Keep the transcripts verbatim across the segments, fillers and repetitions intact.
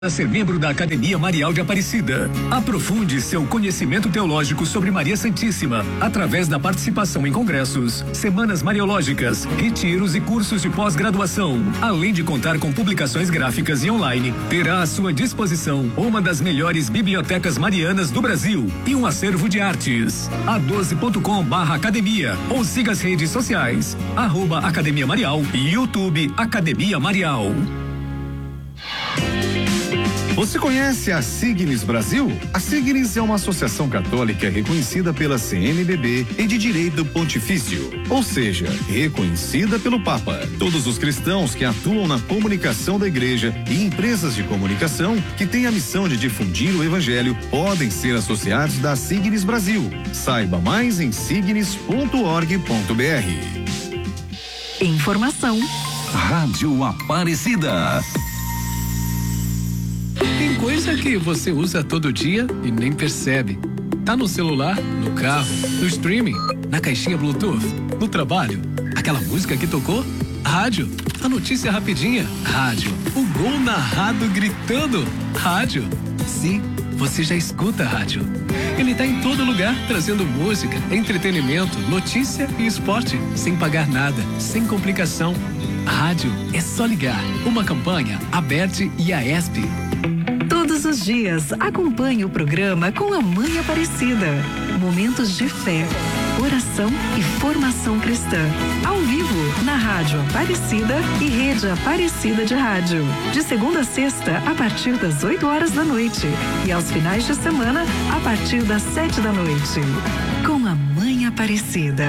A ser membro da Academia Marial de Aparecida. Aprofunde seu conhecimento teológico sobre Maria Santíssima através da participação em congressos, semanas mariológicas, retiros e cursos de pós-graduação. Além de contar com publicações gráficas e online, terá à sua disposição uma das melhores bibliotecas marianas do Brasil e um acervo de artes. a doze ponto com barra academia ou siga as redes sociais, arroba Academia Marial e YouTube Academia Marial. Você conhece a Signis Brasil? A Signis é uma associação católica reconhecida pela C N B B e de direito pontifício, ou seja, reconhecida pelo Papa. Todos os cristãos que atuam na comunicação da igreja e empresas de comunicação que têm a missão de difundir o evangelho podem ser associados da Signis Brasil. Saiba mais em signis ponto org ponto br. Informação. Rádio Aparecida. Tem coisa que você usa todo dia e nem percebe. Tá no celular, no carro, no streaming, na caixinha Bluetooth, no trabalho. Aquela música que tocou? Rádio. A notícia rapidinha? Rádio. O gol narrado gritando? Rádio. Sim, você já escuta rádio. Ele tá em todo lugar, trazendo música, entretenimento, notícia e esporte, sem pagar nada, sem complicação. Rádio é só ligar. Uma campanha, Aberte e a ESP. Todos os dias, acompanhe o programa com a Mãe Aparecida. Momentos de fé, oração e formação cristã. Ao vivo, na Rádio Aparecida e Rede Aparecida de Rádio. De segunda a sexta, a partir das oito horas da noite. E aos finais de semana, a partir das sete da noite. Com a Mãe Aparecida.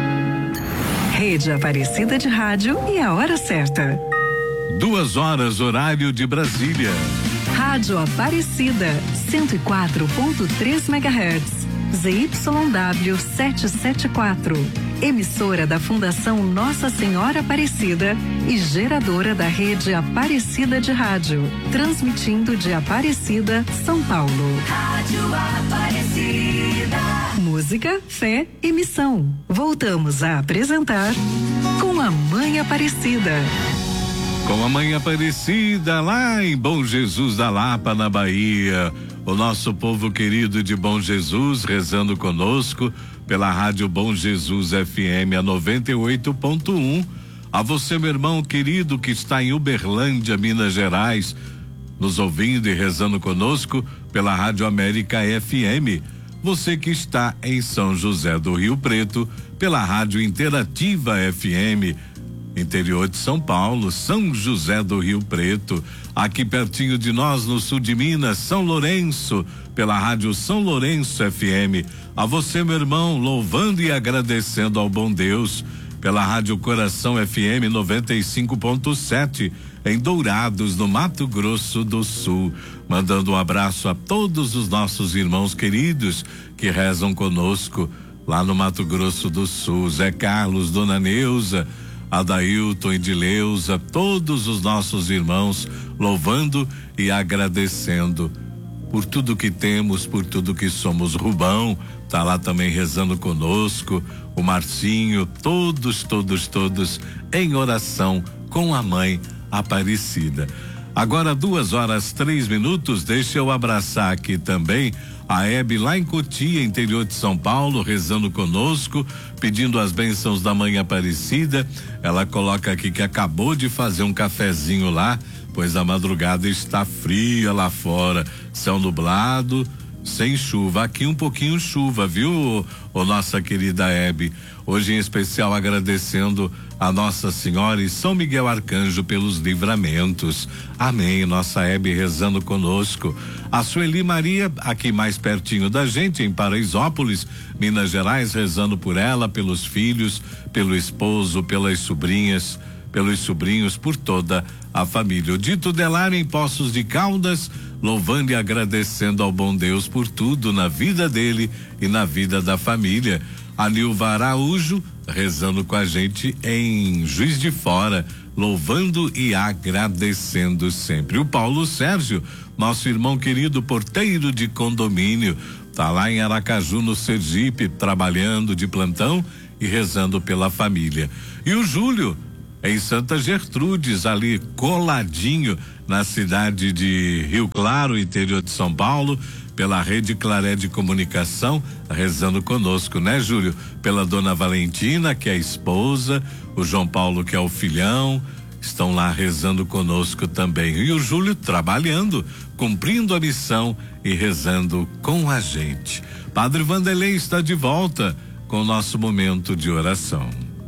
Rede Aparecida de Rádio e a hora certa. Duas horas, horário de Brasília. Rádio Aparecida, cento e quatro ponto três megahertz, Z Y W setecentos e setenta e quatro. Emissora da Fundação Nossa Senhora Aparecida e geradora da Rede Aparecida de Rádio. Transmitindo de Aparecida, São Paulo. Rádio Aparecida. Música, fé e missão. Voltamos a apresentar Com a Mãe Aparecida. Com a Mãe Aparecida, lá em Bom Jesus da Lapa, na Bahia. O nosso povo querido de Bom Jesus rezando conosco pela Rádio Bom Jesus F M a noventa e oito ponto um. A você, meu irmão querido que está em Uberlândia, Minas Gerais, nos ouvindo e rezando conosco pela Rádio América F M. Você que está em São José do Rio Preto, pela Rádio Interativa F M. Interior de São Paulo, São José do Rio Preto, aqui pertinho de nós no sul de Minas, São Lourenço, pela Rádio São Lourenço F M. A você, meu irmão, louvando e agradecendo ao bom Deus, pela Rádio Coração F M noventa e cinco ponto sete, em Dourados, no Mato Grosso do Sul. Mandando um abraço a todos os nossos irmãos queridos que rezam conosco lá no Mato Grosso do Sul. Zé Carlos, Dona Neuza, Adailton e Dileuza, todos os nossos irmãos louvando e agradecendo por tudo que temos, por tudo que somos. Rubão tá lá também rezando conosco, o Marcinho, todos, todos, todos em oração com a Mãe Aparecida. Agora duas horas, três minutos, deixa eu abraçar aqui também a Hebe lá em Cotia, interior de São Paulo, rezando conosco, pedindo as bênçãos da Mãe Aparecida. Ela coloca aqui que acabou de fazer um cafezinho lá, pois a madrugada está fria lá fora, céu nublado, sem chuva. Aqui um pouquinho chuva, viu, ô, ô, nossa querida Hebe? Hoje em especial agradecendo a Nossa Senhora e São Miguel Arcanjo pelos livramentos. Amém. Nossa Hebe rezando conosco. A Sueli Maria, aqui mais pertinho da gente, em Paraisópolis, Minas Gerais, rezando por ela, pelos filhos, pelo esposo, pelas sobrinhas, pelos sobrinhos, por toda a família. O Dito Delar em Poços de Caldas, louvando e agradecendo ao bom Deus por tudo na vida dele e na vida da família. A Nilva Araújo, rezando com a gente em Juiz de Fora, louvando e agradecendo sempre. O Paulo Sérgio, nosso irmão querido porteiro de condomínio, tá lá em Aracaju, no Sergipe, trabalhando de plantão e rezando pela família. E o Júlio, em Santa Gertrudes, ali coladinho na cidade de Rio Claro, interior de São Paulo, pela Rede Claré de Comunicação, rezando conosco, né, Júlio? Pela dona Valentina, que é a esposa, o João Paulo, que é o filhão, estão lá rezando conosco também. E o Júlio trabalhando, cumprindo a missão e rezando com a gente. Padre Vanderlei está de volta com o nosso momento de oração.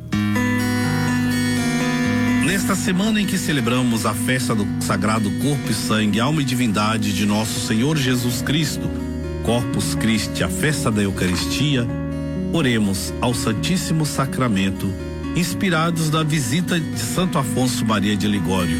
Nesta semana em que celebramos a festa do Sagrado Corpo e Sangue, Alma e Divindade de nosso Senhor Jesus Cristo, Corpus Christi, a festa da Eucaristia, oremos ao Santíssimo Sacramento, inspirados da visita de Santo Afonso Maria de Ligório.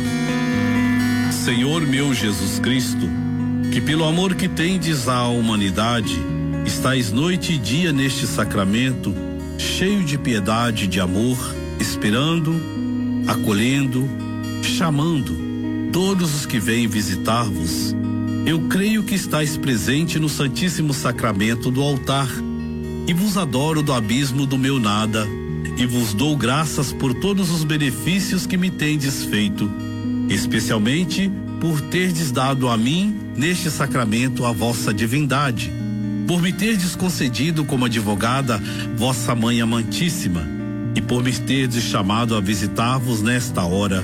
Senhor meu Jesus Cristo, que pelo amor que tendes à humanidade, estais noite e dia neste sacramento, cheio de piedade e de amor, esperando, acolhendo, chamando todos os que vêm visitar-vos. Eu creio que estais presente no Santíssimo Sacramento do altar e vos adoro do abismo do meu nada e vos dou graças por todos os benefícios que me tendes feito, especialmente por terdes dado a mim neste sacramento a vossa divindade, por me terdes concedido como advogada vossa Mãe Amantíssima e por me terdes chamado a visitar-vos nesta hora.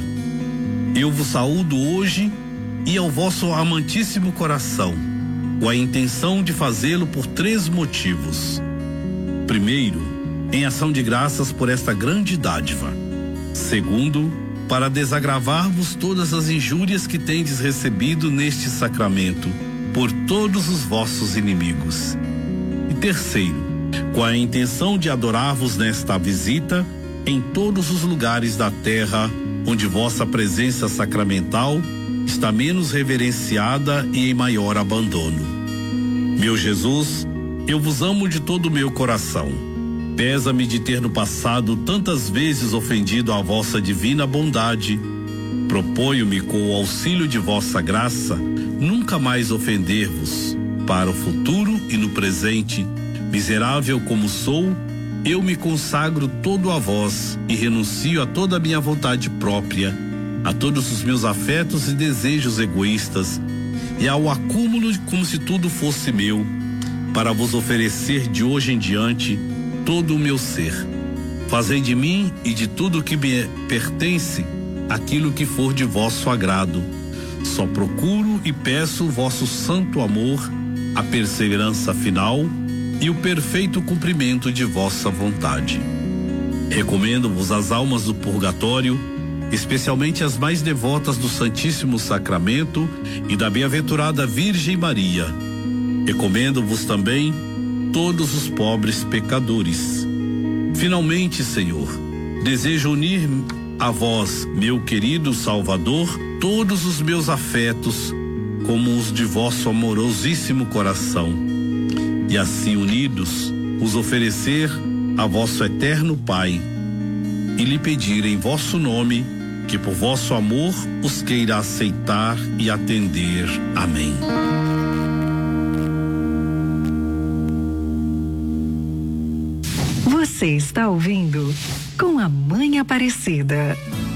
Eu vos saúdo hoje e ao vosso amantíssimo coração, com a intenção de fazê-lo por três motivos. Primeiro, em ação de graças por esta grande dádiva. Segundo, para desagravar-vos todas as injúrias que tendes recebido neste sacramento, por todos os vossos inimigos. E terceiro, com a intenção de adorar-vos nesta visita em todos os lugares da terra onde vossa presença sacramental está menos reverenciada e em maior abandono. Meu Jesus, eu vos amo de todo o meu coração. Pesa-me de ter no passado tantas vezes ofendido a vossa divina bondade. Proponho-me, com o auxílio de vossa graça, nunca mais ofender-vos. Para o futuro e no presente, miserável como sou, eu me consagro todo a vós e renuncio a toda a minha vontade própria, a todos os meus afetos e desejos egoístas e ao acúmulo como se tudo fosse meu, para vos oferecer de hoje em diante todo o meu ser. Fazei de mim e de tudo que me pertence aquilo que for de vosso agrado. Só procuro e peço o vosso santo amor, a perseverança final e o perfeito cumprimento de vossa vontade. Recomendo-vos as almas do purgatório, especialmente as mais devotas do Santíssimo Sacramento e da bem-aventurada Virgem Maria. Recomendo-vos também todos os pobres pecadores. Finalmente, Senhor, desejo unir a vós, meu querido Salvador, todos os meus afetos, como os de vosso amorosíssimo coração, e assim unidos, os oferecer a vosso eterno Pai, e lhe pedir em vosso nome, que por vosso amor os queira aceitar e atender. Amém. Você está ouvindo Com a Mãe Aparecida.